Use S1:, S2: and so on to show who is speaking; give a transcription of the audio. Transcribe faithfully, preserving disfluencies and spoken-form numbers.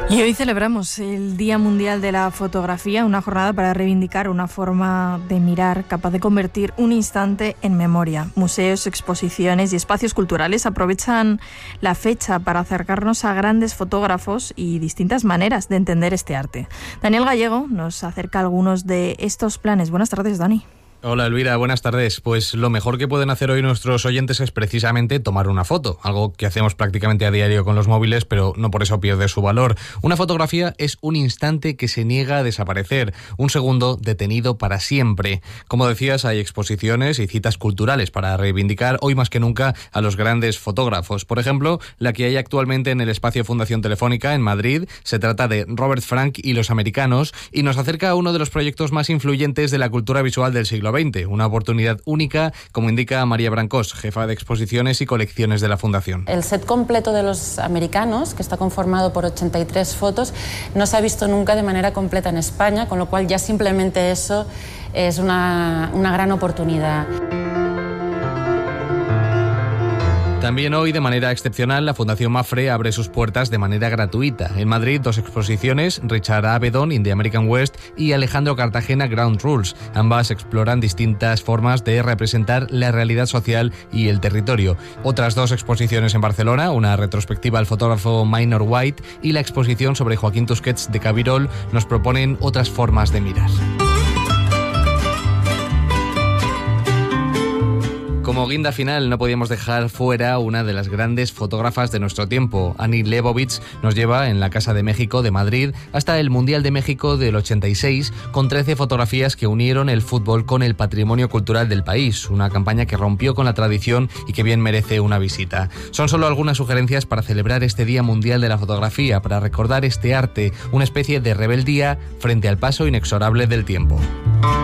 S1: Y hoy celebramos el Día Mundial de la Fotografía, una jornada para reivindicar una forma de mirar capaz de convertir un instante en memoria. Museos, exposiciones y espacios culturales aprovechan la fecha para acercarnos a grandes fotógrafos y distintas maneras de entender este arte. Daniel Gallego nos acerca algunos de estos planes. Buenas tardes, Dani.
S2: Hola Elvira, buenas tardes. Pues lo mejor que pueden hacer hoy nuestros oyentes es precisamente tomar una foto, algo que hacemos prácticamente a diario con los móviles, pero no por eso pierde su valor. Una fotografía es un instante que se niega a desaparecer, un segundo detenido para siempre. Como decías, hay exposiciones y citas culturales para reivindicar hoy más que nunca a los grandes fotógrafos. Por ejemplo, la que hay actualmente en el espacio Fundación Telefónica en Madrid, se trata de Robert Frank y los americanos y nos acerca a uno de los proyectos más influyentes de la cultura visual del siglo veinte, una oportunidad única, como indica María Brancós, jefa de exposiciones y colecciones de la Fundación.
S3: El set completo de los americanos, que está conformado por ochenta y tres fotos, no se ha visto nunca de manera completa en España, con lo cual ya simplemente eso es una, una gran oportunidad.
S2: También hoy, de manera excepcional, la Fundación Mapfre abre sus puertas de manera gratuita. En Madrid, dos exposiciones, Richard Avedon, In the American West, y Alejandro Cartagena, Ground Rules. Ambas exploran distintas formas de representar la realidad social y el territorio. Otras dos exposiciones en Barcelona, una retrospectiva al fotógrafo Minor White y la exposición sobre Joaquín Tusquets de Cabirol, nos proponen otras formas de mirar. Como guinda final, no podíamos dejar fuera una de las grandes fotógrafas de nuestro tiempo. Annie Leibovitz nos lleva en la Casa de México de Madrid hasta el Mundial de México del ochenta y seis, con trece fotografías que unieron el fútbol con el patrimonio cultural del país. Una campaña que rompió con la tradición y que bien merece una visita. Son solo algunas sugerencias para celebrar este Día Mundial de la Fotografía, para recordar este arte, una especie de rebeldía frente al paso inexorable del tiempo.